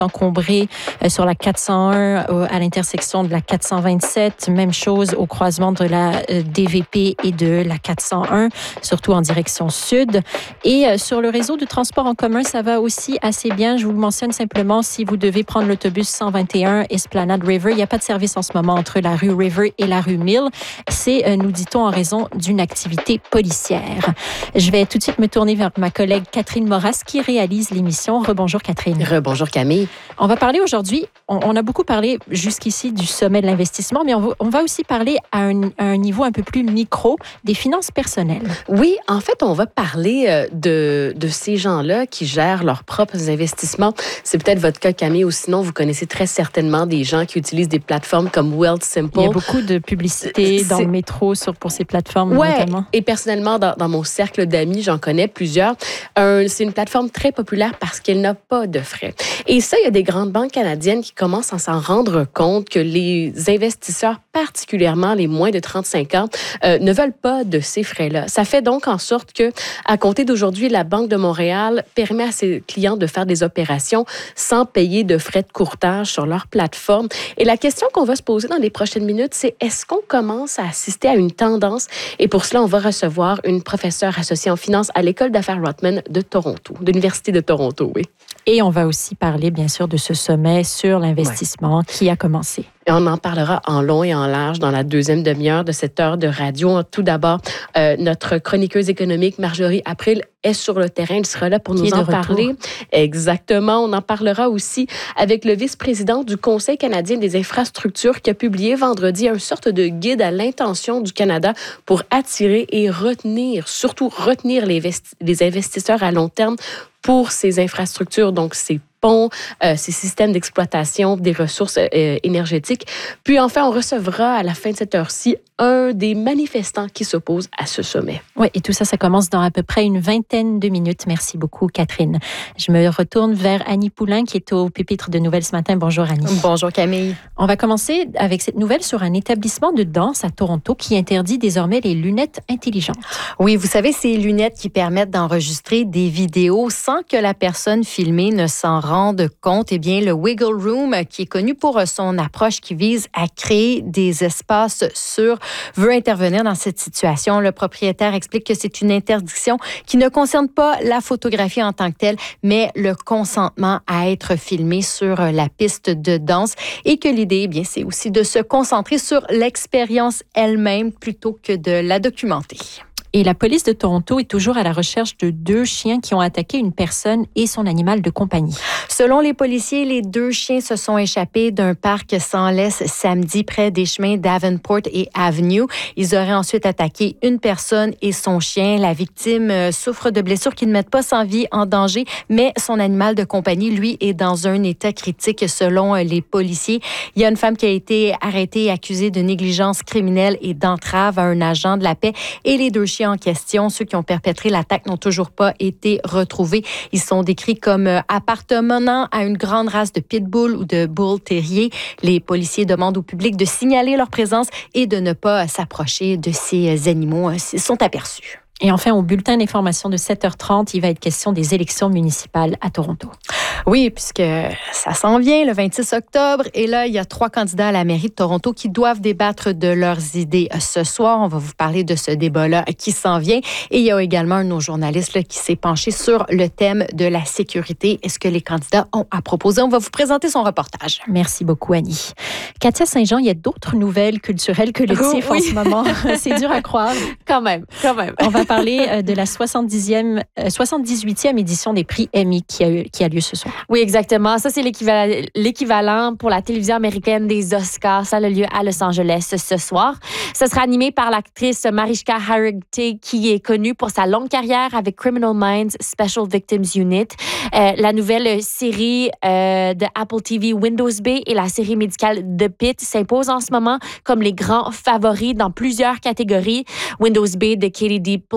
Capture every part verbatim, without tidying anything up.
encombré euh, sur la quatre cent un euh, à l'intersection de la quatre cent vingt-sept. Même chose au croisement de la euh, D V P et de la quatre cent un, surtout en direction sud. Et euh, sur le réseau de transport en commun, ça va aussi assez bien. Je vous le mentionne simplement, si vous devez prendre l'autobus cent vingt et un Esplanade River, il n'y a pas de service en ce moment entre la rue River et la rue Mill. C'est, euh, nous dit-on, en raison d'une activité policière. Je vais tout de suite me tourner vers ma collègue Catherine Moras qui réalise l'émission. Rebonjour Catherine. Rebonjour Camille. On va parler aujourd'hui, on, on a beaucoup parlé jusqu'ici du sommet de l'investissement, mais on va, on va aussi parler à un, à un niveau un peu plus micro des finances personnelles. Oui, en fait, on va parler de, de ces gens-là qui gèrent leurs propres investissements. C'est peut-être votre cas, Camille, ou sinon, vous connaissez très certainement des gens qui utilisent des plateformes comme Wealthsimple. Il y a beaucoup de publicité dans C'est... le métro sur, pour ces plateformes, ouais, notamment. Et personnellement, dans, dans mon cercle d'amis, j'en connais plusieurs. Un, c'est une plateforme très populaire parce qu'elle n'a pas de frais. Et ça, il y a des grandes banques canadiennes qui commencent à s'en rendre compte que les investisseurs, particulièrement les moins de trente-cinq ans, euh, ne veulent pas de ces frais-là. Ça fait donc en sorte que, à compter d'aujourd'hui, la Banque de Montréal permet à ses clients de faire des opérations sans payer de frais de courtage sur leur plateforme. Et la question qu'on va se poser dans les prochaines minutes, c'est est-ce qu'on commence à assister à une tendance? Et pour cela, on va recevoir une professeure associée en finance à l'École d'affaires Rotman de Toronto, de l'Université de Toronto, oui. Et on va aussi parler, bien sûr, de ce sommet sur l'investissement ouais. qui a commencé. Et on en parlera en long et en large dans la deuxième demi-heure de cette heure de radio. Tout d'abord, euh, notre chroniqueuse économique, Marjorie April, est sur le terrain. Elle sera là pour qui nous en parler. Retour. Exactement. On en parlera aussi avec le vice-président du Conseil canadien des infrastructures qui a publié vendredi une sorte de guide à l'intention du Canada pour attirer et retenir, surtout retenir les, vesti- les investisseurs à long terme pour ces infrastructures, donc ces ponts, euh, ces systèmes d'exploitation des ressources euh, énergétiques. Puis enfin, on recevra à la fin de cette heure-ci un des manifestants qui s'opposent à ce sommet. Oui, et tout ça, ça commence dans à peu près une vingtaine de minutes. Merci beaucoup, Catherine. Je me retourne vers Annie Poulain, qui est au pupitre de nouvelles ce matin. Bonjour, Annie. Bonjour, Camille. On va commencer avec cette nouvelle sur un établissement de danse à Toronto qui interdit désormais les lunettes intelligentes. Oui, vous savez, ces lunettes qui permettent d'enregistrer des vidéos sans que la personne filmée ne s'en rende compte. Eh bien, le Wiggle Room, qui est connu pour son approche qui vise à créer des espaces sûrs, veut intervenir dans cette situation. Le propriétaire explique que c'est une interdiction qui ne concerne pas la photographie en tant que telle, mais le consentement à être filmé sur la piste de danse et que l'idée, eh bien, c'est aussi de se concentrer sur l'expérience elle-même plutôt que de la documenter. Et la police de Toronto est toujours à la recherche de deux chiens qui ont attaqué une personne et son animal de compagnie. Selon les policiers, les deux chiens se sont échappés d'un parc sans laisse samedi près des chemins Davenport et Avenue. Ils auraient ensuite attaqué une personne et son chien. La victime souffre de blessures qui ne mettent pas sa vie en danger, mais son animal de compagnie, lui, est dans un état critique selon les policiers. Il y a une femme qui a été arrêtée et accusée de négligence criminelle et d'entrave à un agent de la paix et les deux chiens en question, ceux qui ont perpétré l'attaque, n'ont toujours pas été retrouvés. Ils sont décrits comme appartenant à une grande race de pitbull ou de bull terrier. Les policiers demandent au public de signaler leur présence et de ne pas s'approcher de ces animaux s'ils sont aperçus. Et enfin, au bulletin d'information de sept heures trente, il va être question des élections municipales à Toronto. Oui, puisque ça s'en vient le vingt-six octobre. Et là, il y a trois candidats à la mairie de Toronto qui doivent débattre de leurs idées ce soir. On va vous parler de ce débat-là qui s'en vient. Et il y a également un de nos journalistes là, qui s'est penché sur le thème de la sécurité et ce que les candidats ont à proposer. On va vous présenter son reportage. Merci beaucoup, Annie. Katia Saint-Jean, il y a d'autres nouvelles culturelles que le tif oh, oui. en ce moment. C'est dur à croire. Quand même, quand même. On va parler de la soixante-dixième, soixante-dix-huitième édition des prix Emmy qui a, eu, qui a lieu ce soir. Oui, exactement. Ça, c'est l'équivalent, l'équivalent pour la télévision américaine des Oscars. Ça a lieu à Los Angeles ce soir. Ça sera animé par l'actrice Mariska Hargitay, qui est connue pour sa longue carrière avec Criminal Minds Special Victims Unit, euh, la nouvelle série euh, de Apple T V Windows Bay et la série médicale The Pitt s'imposent en ce moment comme les grands favoris dans plusieurs catégories. Windows Bay de Katie Diplo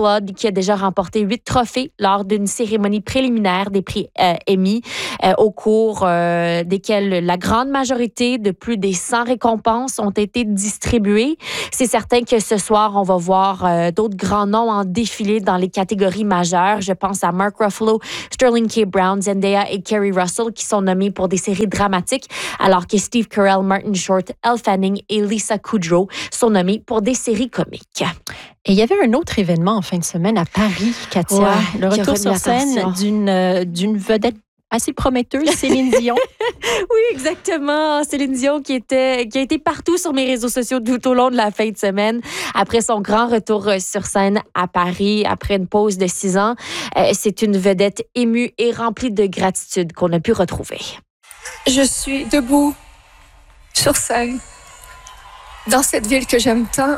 Flood, qui a déjà remporté huit trophées lors d'une cérémonie préliminaire des prix euh, Emmy, euh, au cours euh, desquels la grande majorité de plus des cent récompenses ont été distribuées. C'est certain que ce soir, on va voir euh, d'autres grands noms en défilé dans les catégories majeures. Je pense à Mark Ruffalo, Sterling K. Brown, Zendaya et Kerry Russell qui sont nommés pour des séries dramatiques, alors que Steve Carell, Martin Short, Elle Fanning et Lisa Kudrow sont nommés pour des séries comiques. Et il y avait un autre événement en fin de semaine à Paris, Katia. Ouais, le retour sur scène d'une, euh, d'une vedette assez prometteuse, Céline Dion. Oui, exactement. Céline Dion qui, était, qui a été partout sur mes réseaux sociaux tout au long de la fin de semaine. Après son grand retour sur scène à Paris, après une pause de six ans, euh, c'est une vedette émue et remplie de gratitude qu'on a pu retrouver. Je suis debout sur scène dans cette ville que j'aime tant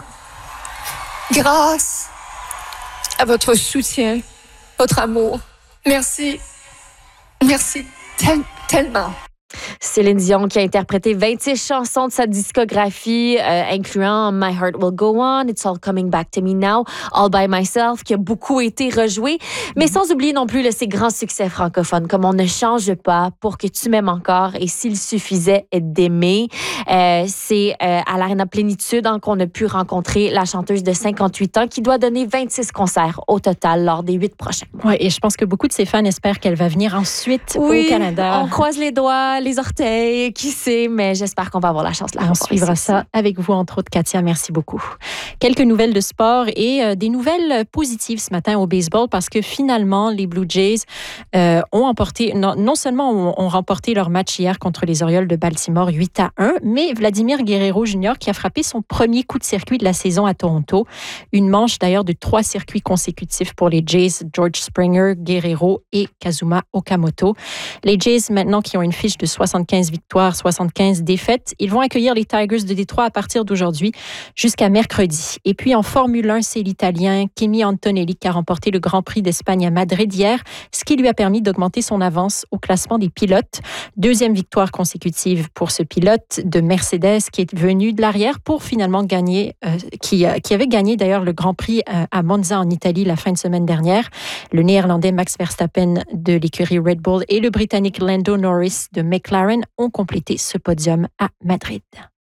grâce à votre soutien, votre amour. Merci. Merci tel- tellement. Céline Dion qui a interprété vingt-six chansons de sa discographie, euh, incluant My Heart Will Go On, It's All Coming Back to Me Now, All By Myself, qui a beaucoup été rejoué, mais mm-hmm. sans oublier non plus là, ses grands succès francophones, comme On ne change pas, Pour que tu m'aimes encore et S'il suffisait d'aimer. Euh, c'est euh, à l'Arena Plénitude hein, qu'on a pu rencontrer la chanteuse de cinquante-huit ans qui doit donner vingt-six concerts au total lors des huit prochains. Oui, et je pense que beaucoup de ses fans espèrent qu'elle va venir ensuite oui, au Canada. On croise les doigts, les orteils, qui sait, mais j'espère qu'on va avoir la chance de la On suivra ça avec vous, entre autres, Katia. Merci beaucoup. Quelques nouvelles de sport et euh, des nouvelles positives ce matin au baseball parce que finalement, les Blue Jays euh, ont emporté, non, non seulement ont, ont remporté leur match hier contre les Orioles de Baltimore huit à un, mais Vladimir Guerrero junior qui a frappé son premier coup de circuit de la saison à Toronto. Une manche d'ailleurs de trois circuits consécutifs pour les Jays, George Springer, Guerrero et Kazuma Okamoto. Les Jays, maintenant qui ont une fiche de soixante-quinze victoires, soixante-quinze défaites. Ils vont accueillir les Tigers de Détroit à partir d'aujourd'hui jusqu'à mercredi. Et puis en Formule un, c'est l'Italien Kimi Antonelli qui a remporté le Grand Prix d'Espagne à Madrid hier, ce qui lui a permis d'augmenter son avance au classement des pilotes. Deuxième victoire consécutive pour ce pilote de Mercedes qui est venu de l'arrière pour finalement gagner, euh, qui, euh, qui avait gagné d'ailleurs le Grand Prix euh, à Monza en Italie la fin de semaine dernière. Le Néerlandais Max Verstappen de l'écurie Red Bull et le Britannique Lando Norris de McLaren ont complété ce podium à Madrid.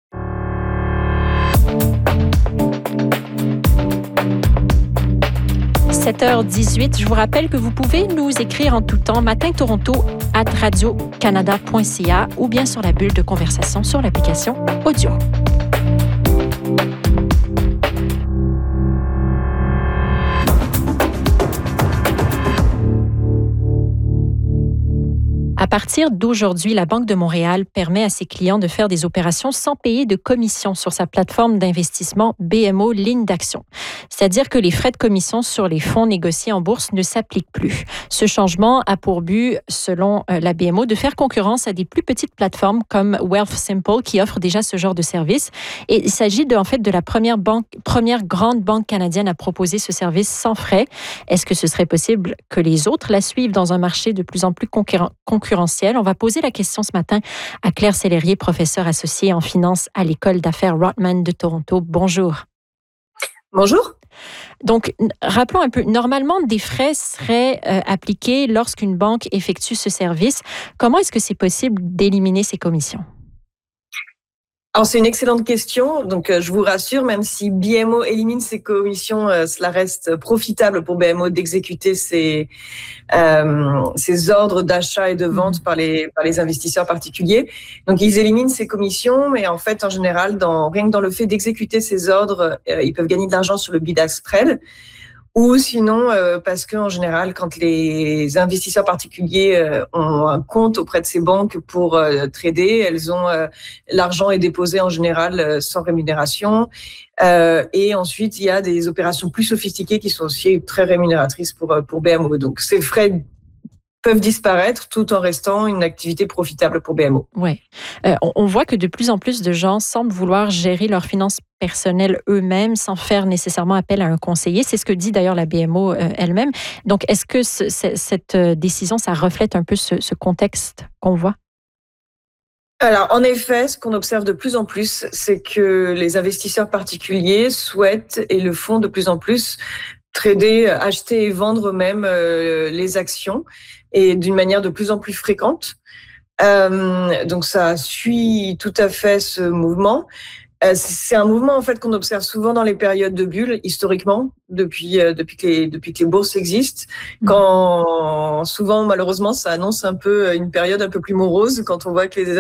sept heures dix-huit, je vous rappelle que vous pouvez nous écrire en tout temps matin toronto arobase radio canada point c a ou bien sur la bulle de conversation sur l'application audio. À partir d'aujourd'hui, la Banque de Montréal permet à ses clients de faire des opérations sans payer de commission sur sa plateforme d'investissement B M O Ligne d'Action. C'est-à-dire que les frais de commission sur les fonds négociés en bourse ne s'appliquent plus. Ce changement a pour but, selon la B M O, de faire concurrence à des plus petites plateformes comme Wealthsimple qui offrent déjà ce genre de service. Et il s'agit de, en fait de la première, banque, première grande banque canadienne à proposer ce service sans frais. Est-ce que ce serait possible que les autres la suivent dans un marché de plus en plus concurrent, concurrentiel? On va poser la question ce matin à Claire Sellerier, professeure associée en finance à l'École d'affaires Rotman de Toronto. Bonjour. Bonjour. Donc, rappelons un peu, normalement, des frais seraient euh, appliqués lorsqu'une banque effectue ce service. Comment est-ce que c'est possible d'éliminer ces commissions? Alors, c'est une excellente question. Donc, euh, je vous rassure, même si B M O élimine ses commissions, euh, cela reste profitable pour B M O d'exécuter ses, euh, ses ordres d'achat et de vente mmh. par les, par les investisseurs particuliers. Donc, ils éliminent ces commissions, mais en fait, en général, dans, rien que dans le fait d'exécuter ces ordres, euh, ils peuvent gagner de l'argent sur le bid-ask spread. Ou sinon, euh, parce qu'en général, quand les investisseurs particuliers euh, ont un compte auprès de ces banques pour euh, trader, elles ont euh, l'argent est déposé en général euh, sans rémunération. Euh, et ensuite, il y a des opérations plus sophistiquées qui sont aussi très rémunératrices pour pour B M O. Donc, ces frais peuvent disparaître tout en restant une activité profitable pour B M O. Oui. Euh, on, on voit que de plus en plus de gens semblent vouloir gérer leurs finances personnelles eux-mêmes sans faire nécessairement appel à un conseiller. C'est ce que dit d'ailleurs la B M O euh, elle-même. Donc, est-ce que ce, ce, cette décision, ça reflète un peu ce, ce contexte qu'on voit? Alors, en effet, ce qu'on observe de plus en plus, c'est que les investisseurs particuliers souhaitent et le font de plus en plus trader, acheter et vendre même euh, les actions et d'une manière de plus en plus fréquente. Euh, donc ça suit tout à fait ce mouvement. Euh, c'est un mouvement en fait qu'on observe souvent dans les périodes de bulles historiquement depuis euh, depuis que les depuis que les bourses existent. Quand souvent malheureusement ça annonce un peu une période un peu plus morose quand on voit que les